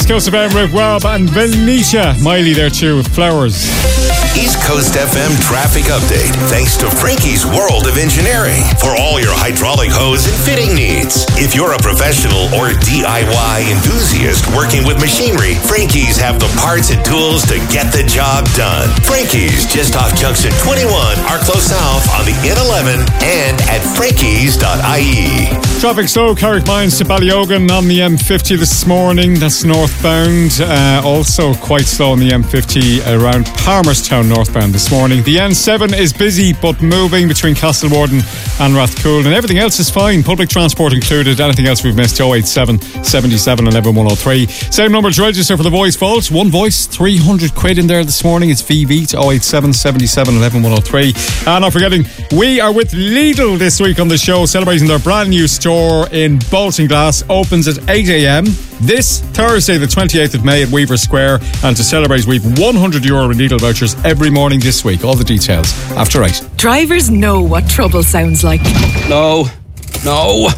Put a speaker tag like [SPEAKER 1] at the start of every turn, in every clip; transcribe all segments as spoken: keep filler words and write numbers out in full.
[SPEAKER 1] East Coast F M, Rick Webb and Venetia. Miley there too with Flowers.
[SPEAKER 2] East Coast F M traffic update thanks to Frankie's World of Engineering for all your hydraulic hose and fitting needs. If you're a professional or D I Y enthusiast working with machinery, Frankie's have the parts and tools to get the job done. Frankie's just off Junction twenty-one, Arklow South on the N eleven and at frankies dot I E.
[SPEAKER 1] Traffic slow, Carrickmines to Ballyogan on the M fifty this morning. That's northbound. Uh, also quite slow on the M fifty around Palmerstown northbound this morning. The N seven is busy but moving between Castlewarden and Rathcoole, and everything else is fine. Public transport included. Anything else we've missed? oh eight seven, seven seven, one one, one oh three. Same number to register for the voice vault. One voice, three hundred quid in there this morning. It's V V to oh eight seven, seven seven, one one, one oh three. And not forgetting, we are with Lidl this week on the show, celebrating their brand new store in Bolton Glass. Opens at eight a.m. this Thursday the twenty-eighth of May at Weaver Square, and to celebrate we've one hundred euro in Lidl vouchers every morning this week. All the details after eight.
[SPEAKER 3] Drivers know what trouble sounds like.
[SPEAKER 4] No, no.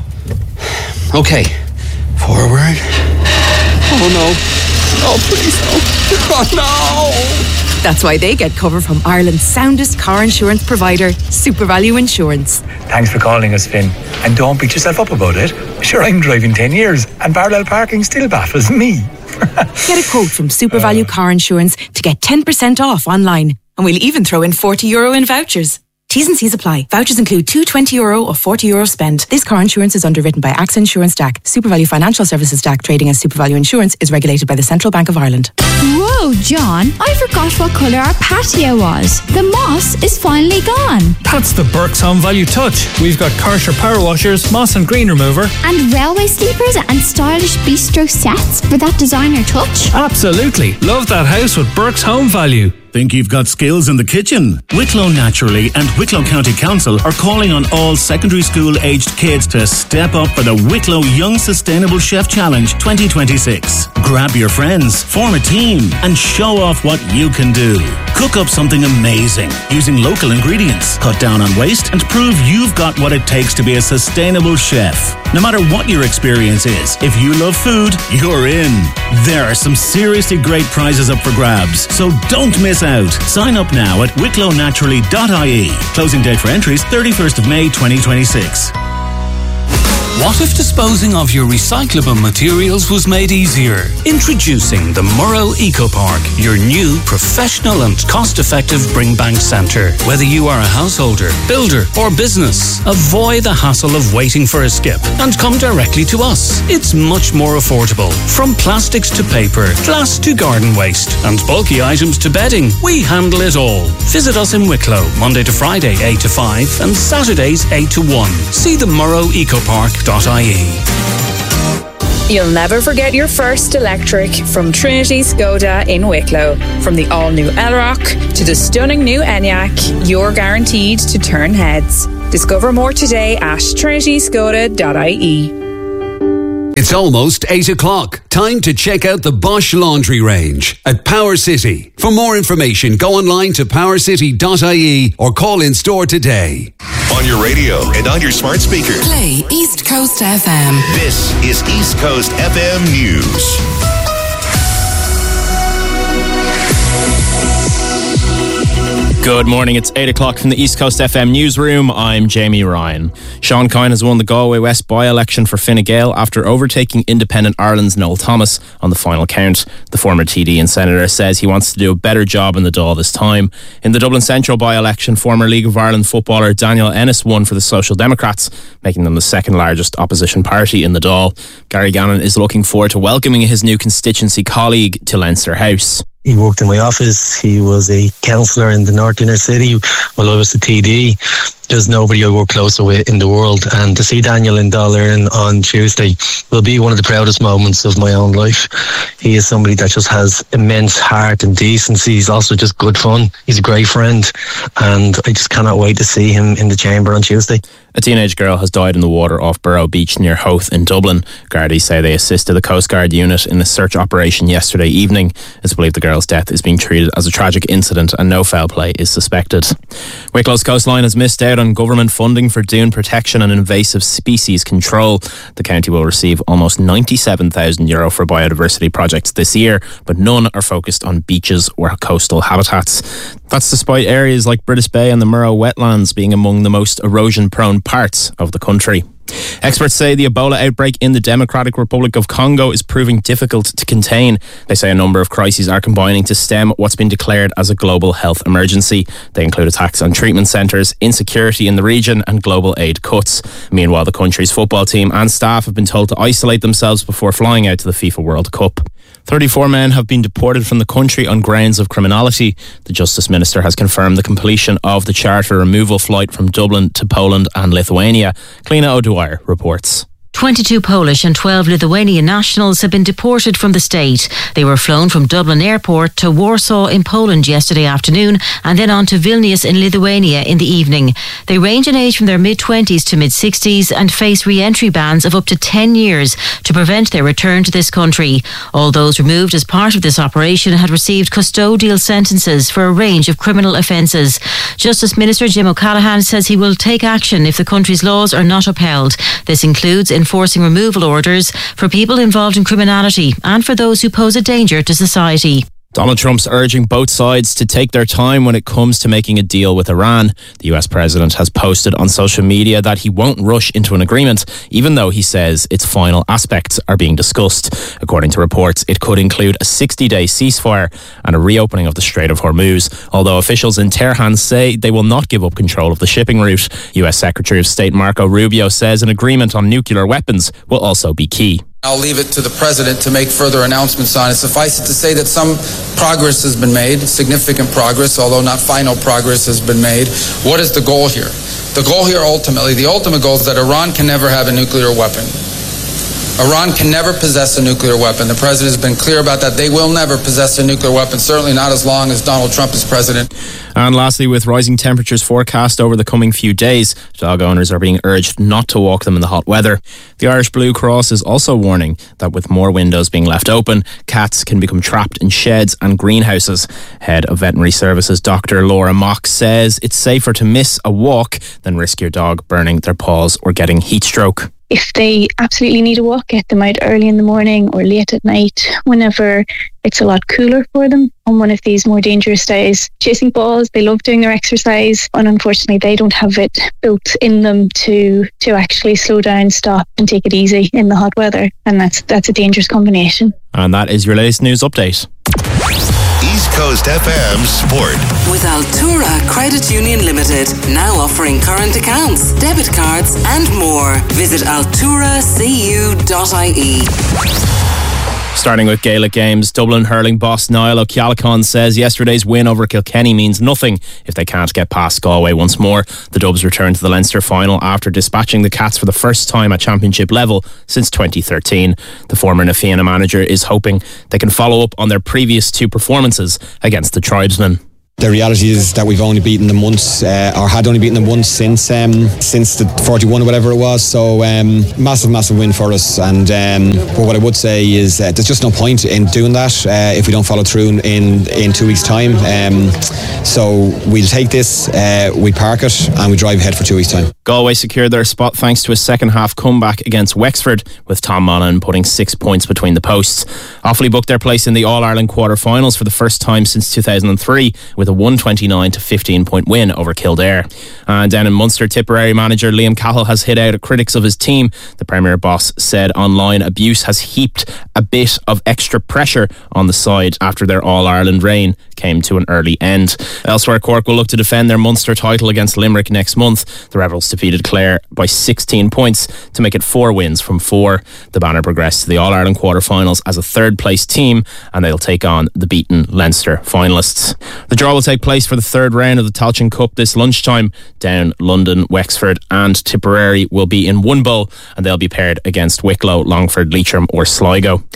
[SPEAKER 4] Okay, forward. Oh no, oh please no, oh no.
[SPEAKER 3] That's why they get cover from Ireland's soundest car insurance provider, SuperValu Insurance.
[SPEAKER 5] Thanks for calling us, Finn. And don't beat yourself up about it. Sure, I'm driving ten years and parallel parking still baffles me.
[SPEAKER 3] Get a quote from SuperValu uh, Car Insurance to get ten percent off online. And we'll even throw in forty euro in vouchers. T's and C's apply. Vouchers include two twenty euro or forty euro spend. This car insurance is underwritten by A X A Insurance D A C. SuperValu Financial Services D A C, trading as SuperValu Insurance, is regulated by the Central Bank of Ireland.
[SPEAKER 6] Whoa, John, I forgot what colour our patio was. The moss is finally gone.
[SPEAKER 7] That's the Burke's Home Value touch. We've got Karcher power washers, moss and green remover,
[SPEAKER 6] and railway sleepers and stylish bistro sets for that designer touch.
[SPEAKER 7] Absolutely. Love that house with Burke's Home Value.
[SPEAKER 8] Think you've got skills in the kitchen? Wicklow Naturally and Wicklow County Council are calling on all secondary school aged kids to step up for the Wicklow Young Sustainable Chef Challenge twenty twenty-six. Grab your friends, form a team and show off what you can do. Cook up something amazing using local ingredients, cut down on waste and prove you've got what it takes to be a sustainable chef. No matter what your experience is, if you love food, you're in. There are some seriously great prizes up for grabs, so don't miss out. Sign up now at wicklow naturally dot I E. Closing date for entries thirty-first of May twenty twenty-six.
[SPEAKER 9] What if disposing of your recyclable materials was made easier? Introducing the Murrow Eco Park, your new professional and cost-effective bring bank centre. Whether you are a householder, builder or business, avoid the hassle of waiting for a skip and come directly to us. It's much more affordable. From plastics to paper, glass to garden waste, and bulky items to bedding, we handle it all. Visit us in Wicklow, Monday to Friday, eight to five and Saturdays, eight to one. See the Murrow Eco Park dot I E.
[SPEAKER 10] You'll never forget your first electric from Trinity Skoda in Wicklow. From the all-new Elrock to the stunning new Enyaq, you're guaranteed to turn heads. Discover more today at trinity skoda dot I E.
[SPEAKER 11] It's almost eight o'clock. Time to check out the Bosch laundry range at Power City. For more information, go online to power city dot I E or call in store today.
[SPEAKER 2] On your radio and on your smart speakers.
[SPEAKER 3] Play East Coast F M.
[SPEAKER 2] This is East Coast F M News.
[SPEAKER 12] Good morning, it's eight o'clock from the East Coast F M newsroom. I'm Jamie Ryan. Sean Kine has won the Galway West by-election for Fine Gael after overtaking Independent Ireland's Noel Thomas on the final count. The former T D and Senator says he wants to do a better job in the Dáil this time. In the Dublin Central by-election, former League of Ireland footballer Daniel Ennis won for the Social Democrats, making them the second largest opposition party in the Dáil. Gary Gannon is looking forward to welcoming his new constituency colleague to Leinster House.
[SPEAKER 13] He worked in my office. He was a councillor in the North Inner City while I was the T D. There's nobody I work closer with in the world. And to see Daniel in Dáil on Tuesday will be one of the proudest moments of my own life. He is somebody that just has immense heart and decency. He's also just good fun. He's a great friend. And I just cannot wait to see him in the chamber on Tuesday.
[SPEAKER 12] A A teenage girl has died in the water off Burrow Beach near Howth in Dublin. Gardaí say they assisted the Coast Guard unit in a search operation yesterday evening. It's believed the girl's death is being treated as a tragic incident and no foul play is suspected. Wicklow's coastline has missed out on government funding for dune protection and invasive species control. The county will receive almost ninety-seven thousand euro for biodiversity projects this year, but none are focused on beaches or coastal habitats. That's despite areas like British Bay and the Murrow wetlands being among the most erosion-prone parts of the country. Experts say the Ebola outbreak in the Democratic Republic of Congo is proving difficult to contain. They say a number of crises are combining to stem what's been declared as a global health emergency. They include attacks on treatment centres, insecurity in the region and global aid cuts. Meanwhile, the country's football team and staff have been told to isolate themselves before flying out to the FIFA World Cup. thirty-four men have been deported from the country on grounds of criminality. The Justice Minister has confirmed the completion of the charter removal flight from Dublin to Poland and Lithuania. Cliona O'Dwyer reports.
[SPEAKER 14] twenty-two Polish and twelve Lithuanian nationals have been deported from the state. They were flown from Dublin Airport to Warsaw in Poland yesterday afternoon and then on to Vilnius in Lithuania in the evening. They range in age from their mid-twenties to mid-sixties and face re-entry bans of up to ten years to prevent their return to this country. All those removed as part of this operation had received custodial sentences for a range of criminal offences. Justice Minister Jim O'Callaghan says he will take action if the country's laws are not upheld. This includes enforcing removal orders for people involved in criminality and for those who pose a danger to society.
[SPEAKER 12] Donald Trump's urging both sides to take their time when it comes to making a deal with Iran. The U S president has posted on social media that he won't rush into an agreement, even though he says its final aspects are being discussed. According to reports, it could include a sixty-day ceasefire and a reopening of the Strait of Hormuz, although officials in Tehran say they will not give up control of the shipping route. U S Secretary of State Marco Rubio says an agreement on nuclear weapons will also be key.
[SPEAKER 15] I'll leave it to the president to make further announcements on it. Suffice it to say that some progress has been made, significant progress, although not final progress has been made. What is the goal here? The goal here ultimately, the ultimate goal is that Iran can never have a nuclear weapon. Iran can never possess a nuclear weapon. The president has been clear about that. They will never possess a nuclear weapon, certainly not as long as Donald Trump is president.
[SPEAKER 12] And lastly, with rising temperatures forecast over the coming few days, dog owners are being urged not to walk them in the hot weather. The Irish Blue Cross is also warning that with more windows being left open, cats can become trapped in sheds and greenhouses. Head of Veterinary Services Doctor Laura Mock says it's safer to miss a walk than risk your dog burning their paws or getting heat stroke.
[SPEAKER 16] If they absolutely need a walk, get them out early in the morning or late at night, whenever it's a lot cooler for them on one of these more dangerous days. Chasing balls, they love doing their exercise, and unfortunately they don't have it built in them to to actually slow down, stop and take it easy in the hot weather, and that's that's a dangerous combination.
[SPEAKER 12] And that is your latest news update.
[SPEAKER 2] East Coast F M Sport.
[SPEAKER 17] With Altura Credit Union Limited, now offering current accounts, debit cards and more. Visit altura c u dot i e.
[SPEAKER 12] Starting with Gaelic games, Dublin hurling boss Niall O'Callaghan says yesterday's win over Kilkenny means nothing if they can't get past Galway once more. The Dubs return to the Leinster final after dispatching the Cats for the first time at championship level since twenty thirteen. The former Na Fianna manager is hoping they can follow up on their previous two performances against the Tribesmen.
[SPEAKER 18] The reality is that we've only beaten them once, uh, or had only beaten them once since um, since the forty-one or whatever it was. So um, massive, massive win for us. And um, but what I would say is uh, there's just no point in doing that uh, if we don't follow through in in two weeks' time. Um, so we'll take this, uh, we park it, and we drive ahead for two weeks' time.
[SPEAKER 12] Galway secured their spot thanks to a second half comeback against Wexford, with Tom Monaghan putting six points between the posts. Offaly booked their place in the All Ireland quarter-finals for the first time since two thousand three, with a one twenty-nine to fifteen point win over Kildare. And down in Munster, Tipperary manager Liam Cahill has hit out at critics of his team. The Premier boss said online abuse has heaped a bit of extra pressure on the side after their All-Ireland reign came to an early end. Elsewhere, Cork will look to defend their Munster title against Limerick next month. The Rebels defeated Clare by sixteen points to make it four wins from four. The Banner progressed to the All-Ireland quarter-finals as a third-place team, and they'll take on the beaten Leinster finalists. The draw will take place for the third round of the Tailteann Cup this lunchtime. Down London, Wexford and Tipperary will be in one bowl, and they'll be paired against Wicklow, Longford, Leitrim or Sligo.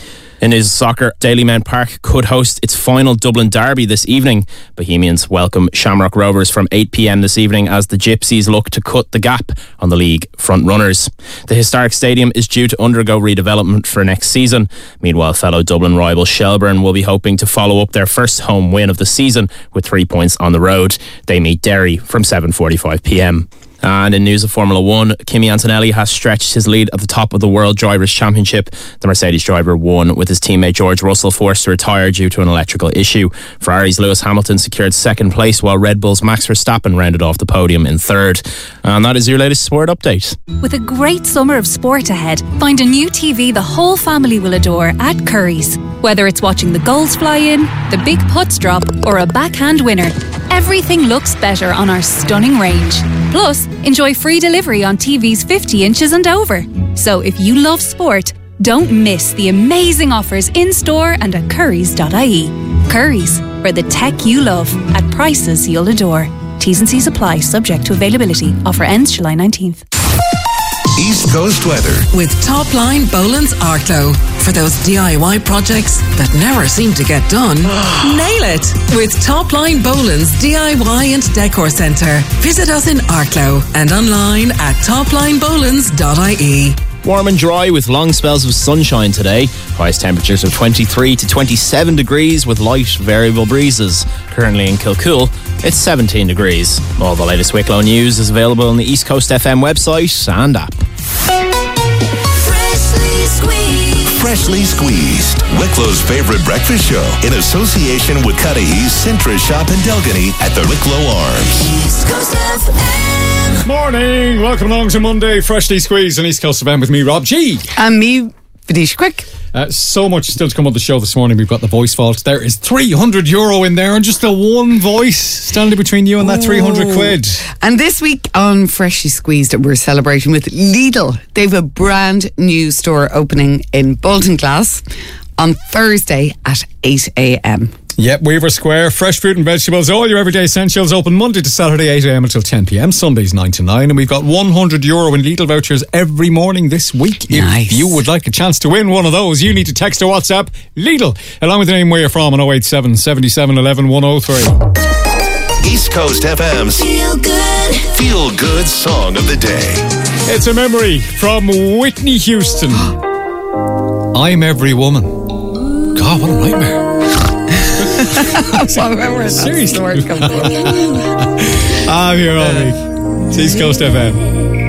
[SPEAKER 12] In news of soccer, Dalymount Park could host its final Dublin derby this evening. Bohemians welcome Shamrock Rovers from eight p.m. this evening as the Gypsies look to cut the gap on the league front-runners. The historic stadium is due to undergo redevelopment for next season. Meanwhile, fellow Dublin rival Shelbourne will be hoping to follow up their first home win of the season with three points on the road. They meet Derry from seven forty-five p.m. And in news of Formula One, Kimi Antonelli has stretched his lead at the top of the World Drivers' Championship. The Mercedes driver won with his teammate George Russell forced to retire due to an electrical issue. Ferrari's Lewis Hamilton secured second place, while Red Bull's Max Verstappen rounded off the podium in third. And that is your latest sport update.
[SPEAKER 19] With a great summer of sport ahead, find a new T V the whole family will adore at Curry's. Whether it's watching the goals fly in, the big putts drop, or a backhand winner, everything looks better on our stunning range. Plus, enjoy free delivery on T Vs fifty inches and over. So if you love sport, don't miss the amazing offers in-store and at currys dot I E. Currys, for the tech you love at prices you'll adore. T's and C's apply, subject to availability. Offer ends July nineteenth.
[SPEAKER 2] East Coast weather
[SPEAKER 17] with Top Line Boland's Arklow. For those D I Y projects that never seem to get done, nail it with Top Line Boland's D I Y and Decor Centre. Visit us in Arklow and online at top line bolands dot I E.
[SPEAKER 12] Warm and dry with long spells of sunshine today. Highest temperatures of twenty-three to twenty-seven degrees with light variable breezes. Currently in Kilcool, it's seventeen degrees. All the latest Wicklow news is available on the East Coast F M website and app.
[SPEAKER 2] Freshly squeezed. Freshly squeezed. Wicklow's favorite breakfast show in association with Cudahy's Sintra Shop in Delgany at the Wicklow Arms.
[SPEAKER 1] East Coast F M. Morning. Welcome along to Monday. Freshly squeezed on East Coast F M with me, Rob G.
[SPEAKER 20] And me, Finish Quick.
[SPEAKER 1] Uh, so much still to come on the show this morning. We've got the voice vault. There is three hundred euro in there and just a one voice standing between you and that three hundred quid.
[SPEAKER 20] And this week on Freshly Squeezed, we're celebrating with Lidl. They have a brand new store opening in Bolton Glass on Thursday at eight a.m.
[SPEAKER 1] Yep, Weaver Square, fresh fruit and vegetables, all your everyday essentials, open Monday to Saturday eight a.m. until ten p.m, Sundays nine to nine, and we've got one hundred euro in Lidl vouchers every morning this week.
[SPEAKER 20] Nice.
[SPEAKER 1] If you would like a chance to win one of those, you need to text or WhatsApp Lidl along with the name where you're from on oh eight seven, seven seven, one one, one oh three.
[SPEAKER 2] East Coast F M's Feel Good Feel Good Song of the Day.
[SPEAKER 1] It's a memory from Whitney Houston. I'm every woman. God, what a nightmare.
[SPEAKER 20] I remember that story comes from.
[SPEAKER 1] I'm here all week. It's East Coast F M.